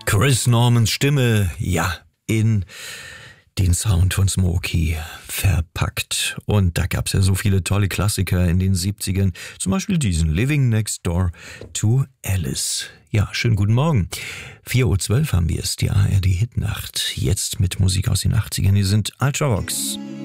Chris Normans Stimme, ja, in den Sound von Smokey verpackt. Und da gab es ja so viele tolle Klassiker in den 70ern, zum Beispiel diesen Living Next Door to Alice. Ja, schönen guten Morgen. 4.12 Uhr haben wir es, die ARD Hitnacht. Jetzt mit Musik aus den 80ern, hier sind Ultravox.